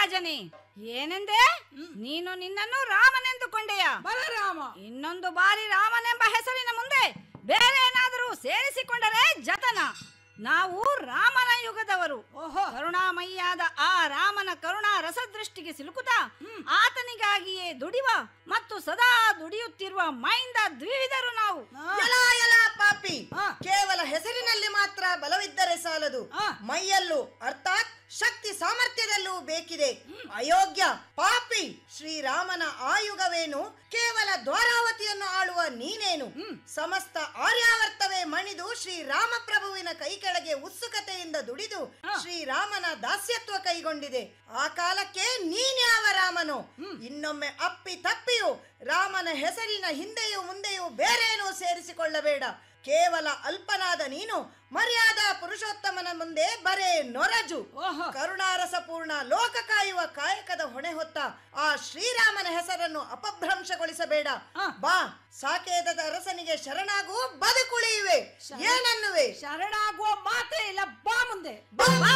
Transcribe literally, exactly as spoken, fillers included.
ರಾಜನೇ, ಏನೆಂದೇ? ನೀನು ನಿನ್ನನ್ನು ರಾಮನೆಂದುಕೊಂಡೆಯ? ಬಲರಾಮ. ಇನ್ನೊಂದು ಬಾರಿ ರಾಮನೆಂಬ ಹೆಸರಿನ ಮುಂದೆ ಬೇರೆ ಏನಾದರೂ ಸೇರಿಸಿಕೊಂಡರೆ ಜತನ. ನಾವು ರಾಮನ ಯುಗದವರು. ಓಹೋ. ಕರುಣಾಮಯಿಯಾದ ಆ ರಾಮನ ಕರುಣಾ ರಸದೃಷ್ಟಿಗೆ ಸಿಲುಕುತ್ತಾ ಆತನಿಗಾಗಿಯೇ ದುಡಿವ ಮತ್ತು ಸದಾ ದುಡಿಯುತ್ತಿರುವ ಮೈಂದ ದ್ವಿವಿಧರು ನಾವು. ಎಲ ಎಲ ಪಾಪಿ, ಕೇವಲ ಹೆಸರಿನಲ್ಲಿ ಮಾತ್ರ ಬಲವಿದ್ದರೆ ಸಾಲದು, ಮೈಯಲ್ಲೂ ಅರ್ಥಾತ್ ಶಕ್ತಿ ಸಾಮರ್ಥ್ಯದಲ್ಲೂ ಬೇಕಿದೆ. ಅಯೋಗ್ಯ ಪಾಪಿ, ಶ್ರೀರಾಮನ ಆಯುಗವೇನು? ಕೇವಲ ದ್ವಾರಾವತಿಯನ್ನು ಆಳುವ ನೀನೇನು? ಸಮಸ್ತ ಆರ್ಯಾವರ್ತವೇ ಮಣಿದು ಶ್ರೀರಾಮ ಪ್ರಭುವಿನ ಕೈ ಕೆಳಗೆ ಉತ್ಸುಕತೆಯಿಂದ ದುಡಿದು ಶ್ರೀರಾಮನ ದಾಸ್ಯತ್ವ ಕೈಗೊಂಡಿದೆ. ಆ ಕಾಲಕ್ಕೆ ನೀನ್ಯಾವ ರಾಮನು? ಇನ್ನೊಮ್ಮೆ ಅಪ್ಪಿ ತಪ್ಪಿಯು ರಾಮನ ಹೆಸರಿನ ಹಿಂದೆಯೂ ಮುಂದೆಯೂ ಬೇರೇನೂ ಸೇರಿಸಿಕೊಳ್ಳಬೇಡ. ಕೇವಲ ಅಲ್ಪನಾದ ನೀನು ಮರ್ಯಾದಾ ಪುರುಷೋತ್ತಮನ ಮುಂದೆ ಬರೇ ನೊರಜು. ಕರುಣಾರಸಪೂರ್ಣ ಲೋಕ ಕಾಯುವ ಕಾಯಕದ ಹೊಣೆ ಹೊತ್ತ ಆ ಶ್ರೀರಾಮನ ಹೆಸರನ್ನು ಅಪಭ್ರಂಶಗೊಳಿಸಬೇಡ. ಬಾ, ಸಾಕೇತದ ಅರಸನಿಗೆ ಶರಣಾಗು, ಬದುಕುಳಿಯುವೆ. ಏನನ್ನುವೆ? ಶರಣಾಗುವ